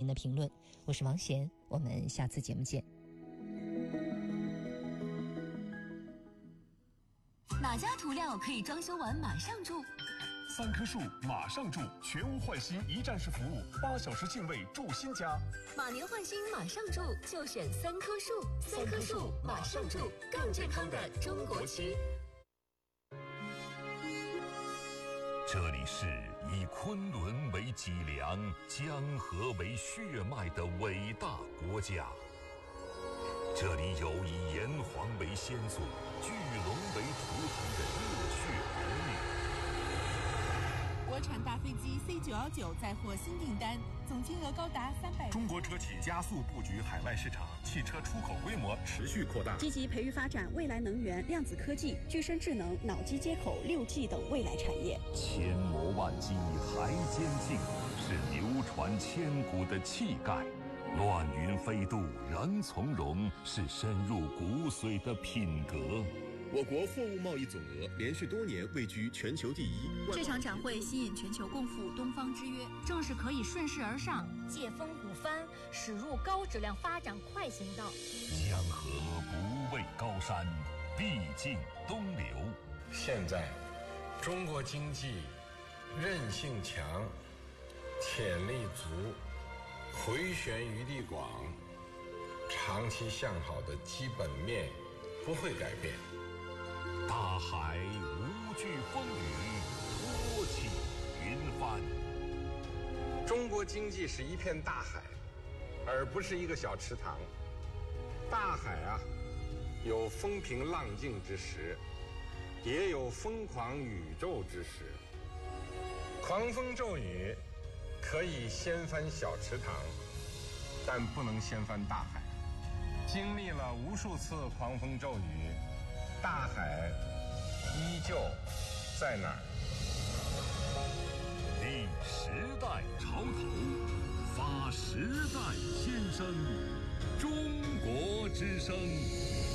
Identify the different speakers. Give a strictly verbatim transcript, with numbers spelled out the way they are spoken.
Speaker 1: 的评论。我是王贤，我们下次节目见。
Speaker 2: 哪家涂料可以装修完马上住？
Speaker 3: 三棵树马上住，全屋换新一站式服务，八小时净位住新家。
Speaker 2: 马年换新马上住，就选三棵树。三棵树马上住，更健康的中国区。
Speaker 4: 这里是以昆仑为脊梁、江河为血脉的伟大国家。这里有以炎黄为先祖、巨龙为图腾的热血儿女。
Speaker 5: 国产大飞机 C 九一九再获新订单，总金额高达三百。
Speaker 3: 中国车企加速布局海外市场，汽车出口规模持续扩大，
Speaker 6: 积极培育发展未来能源、量子科技、具身智能、脑机接口、六 G 等未来产业。
Speaker 4: 千磨万击还坚劲，是流传千古的气概。乱云飞渡人从容，是深入骨髓的品格。
Speaker 7: 我国货物贸易总额连续多年位居全球第一。
Speaker 8: 这场展会吸引全球共赴东方之约，正是可以顺势而上，
Speaker 9: 借风鼓帆，驶入高质量发展快行道。
Speaker 4: 江河不畏高山，必尽东流。
Speaker 10: 现在，中国经济韧性强，潜力足，回旋余地广，长期向好的基本面不会改变。
Speaker 4: 大海无惧风雨，托起云帆。
Speaker 10: 中国经济是一片大海，而不是一个小池塘。大海啊，有风平浪静之时，也有疯狂宇宙之时。狂风骤雨可以掀翻小池塘，但不能掀翻大海。经历了无数次狂风骤雨，大海依旧在那儿。
Speaker 4: 立时代潮头，发时代先声，中国之声。